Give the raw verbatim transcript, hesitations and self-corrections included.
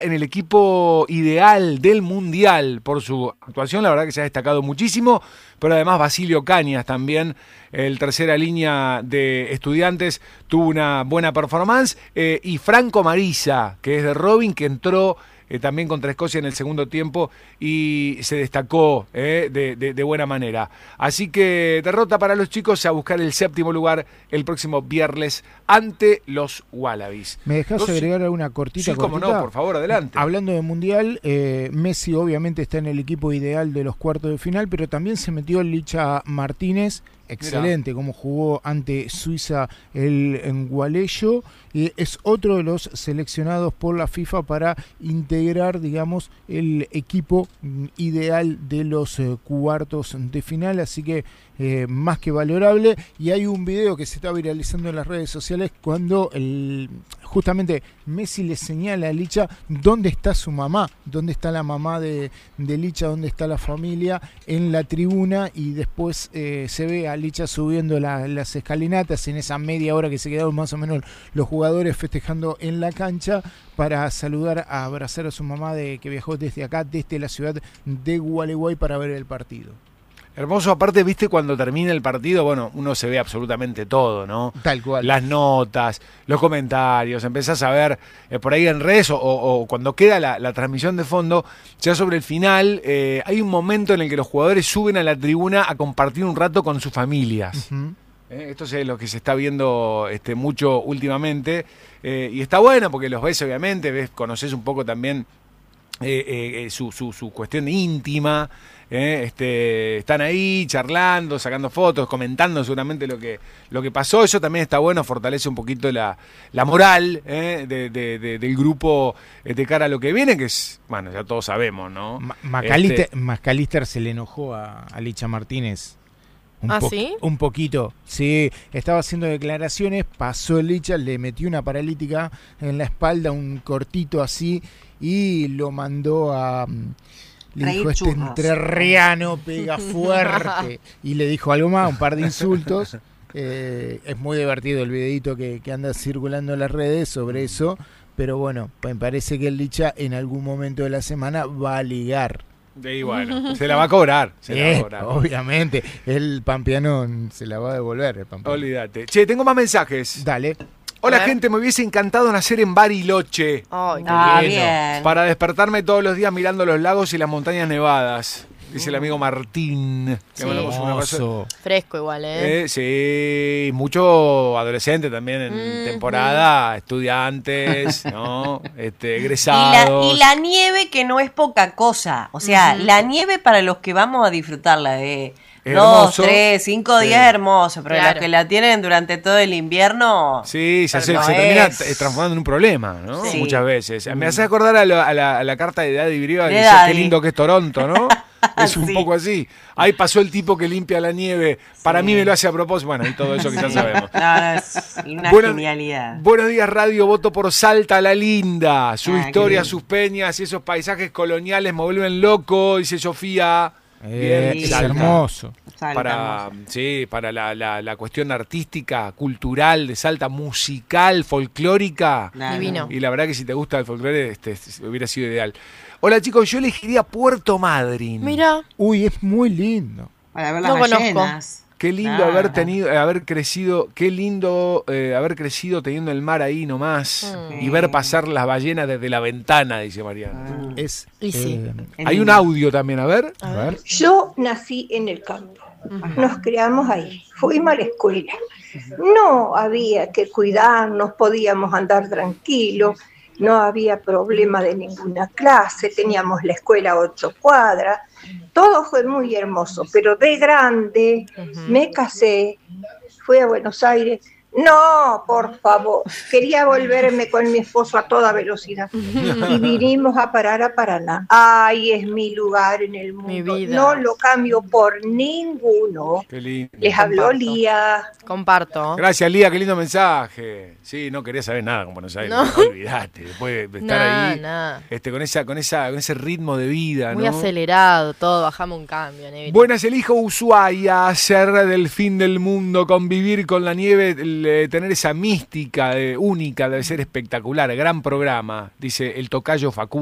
en el equipo ideal del Mundial por su actuación, la verdad que se ha destacado muchísimo, pero además Basilio Cañas también, el tercera línea de Estudiantes, tuvo una buena performance, eh, y Franco Marisa, que es de Robin, que entró eh, también contra Escocia en el segundo tiempo y se destacó eh, de, de, de buena manera. Así que derrota para los chicos a buscar el séptimo lugar el próximo viernes ante los Wallabies. ¿Me dejás Entonces, agregar alguna cortita? Sí, cómo cortita? no, por favor, adelante. Hablando de Mundial, eh, Messi obviamente está en el equipo ideal de los cuartos de final, pero también se metió Licha Martínez. Excelente, Mirá. Como jugó ante Suiza el en Gualeyo, y es otro de los seleccionados por la FIFA para integrar, digamos, el equipo ideal de los eh, cuartos de final, así que eh, más que valorable. Y hay un video que se está viralizando en las redes sociales cuando el, justamente Messi le señala a Licha dónde está su mamá, dónde está la mamá de, de Licha, dónde está la familia en la tribuna, y después eh, se ve a Licha subiendo la, las escalinatas en esa media hora que se quedaron más o menos los jugadores festejando en la cancha para saludar, a abrazar a su mamá de que viajó desde acá, desde la ciudad de Gualeguay para ver el partido. Hermoso, aparte, viste, cuando termina el partido, bueno, uno se ve absolutamente todo, ¿no? Tal cual. Las notas, los comentarios, empezás a ver eh, por ahí en redes o, o cuando queda la, la transmisión de fondo, ya sobre el final, eh, hay un momento en el que los jugadores suben a la tribuna a compartir un rato con sus familias. Uh-huh. eh, esto es lo que se está viendo este, mucho últimamente, eh, y está bueno porque los ves, obviamente, ves, conoces un poco también eh, eh, su, su, su cuestión íntima. Eh, este, están ahí charlando, sacando fotos, comentando seguramente lo que, lo que pasó. Eso también está bueno, fortalece un poquito la, la moral eh, de, de, de, del grupo eh, de cara a lo que viene, que es, bueno, ya todos sabemos, ¿no? Ma- Macalister, este... Macalister se le enojó a, a Licha Martínez. Un ¿Ah, po- sí? Un poquito, sí, estaba haciendo declaraciones, pasó el Licha, le metió una paralítica en la espalda, un cortito así, y lo mandó a... Le Reír dijo, este churros. entrerriano pega fuerte. Y le dijo algo más, un par de insultos. Eh, es muy divertido el videito que, que anda circulando en las redes sobre eso. Pero bueno, me parece que el Licha en algún momento de la semana va a ligar. Y bueno, se la va a cobrar. Se la va a cobrar. Obviamente, el pampeano se la va a devolver. El pampeano. Olvídate. Che, tengo más mensajes. Dale. Hola gente, me hubiese encantado nacer en Bariloche. Ay, qué Ah, lindo. bien. Para despertarme todos los días mirando los lagos y las montañas nevadas. Dice el amigo Martín. Sí. Le mandamos un abrazo. Fresco igual, ¿eh? Eh, sí, mucho adolescente también en Mm-hmm. temporada, estudiantes, ¿no? Este, Y la, egresados. y la nieve, que no es poca cosa. O sea, Ujú. la nieve para los que vamos a disfrutarla de Hermoso. dos, tres, cinco Sí. días, hermoso. Pero Claro. los que la tienen durante todo el invierno. Sí, se, hace- no se termina es. t- transformando en un problema, ¿no? Sí. Muchas veces. Me hace acordar a, lo- a la, a la carta de Daddy Brieva que De decía Daddy. qué lindo que es Toronto, ¿no? Es un Sí. poco así. Ahí pasó el tipo que limpia la nieve. Para mí me lo hace a propósito. Bueno, y todo eso que ya sabemos. No, no, es una Buenos- genialidad. Buenos días, Radio. Voto por Salta la Linda. Su Ah, qué historia, lindo. sus peñas y esos paisajes coloniales me vuelven loco, dice Sofía. Eh, Bien, es Salta. hermoso. Salta, Para, hermoso. sí, para la, la, la cuestión artística, cultural de Salta, musical, folclórica. Claro. Divino. Y la verdad que si te gusta el folclore, este, hubiera sido ideal. Hola chicos, yo elegiría Puerto Madryn. Mira, Uy, es muy lindo. Para ver No las conozco. ballenas. Qué lindo Claro. haber tenido, haber crecido, qué lindo eh, haber crecido teniendo el mar ahí nomás Mm. y ver pasar las ballenas desde la ventana, dice Mariana. Ah. Es, Y sí. eh, Hay un audio también, a ver. a ver. Yo nací en el campo, nos criamos ahí, fuimos a la escuela, no había que cuidarnos, podíamos andar tranquilos, no había problema de ninguna clase, teníamos la escuela a ocho cuadras, todo fue muy hermoso, pero de grande me casé, fui a Buenos Aires. No, por favor, quería volverme con mi esposo a toda velocidad y vinimos a parar a Paraná. Ay, es mi lugar en el Mi mundo, vida. no lo cambio por ninguno. Qué lindo. Les habló Comparto. Lía. comparto. Gracias, Lía, qué lindo mensaje. Sí, no quería saber nada con Buenos Aires. No. Olvídate, después de estar Nah, ahí, nah. este, con esa, con esa, con ese ritmo de vida, Muy ¿no? acelerado todo, bajamos un cambio, Neville. Buenas, elijo Ushuaia, ser del fin del mundo, convivir con la nieve, difícil eh, tener esa mística eh, única, debe ser espectacular, gran programa, dice el tocayo Facundo.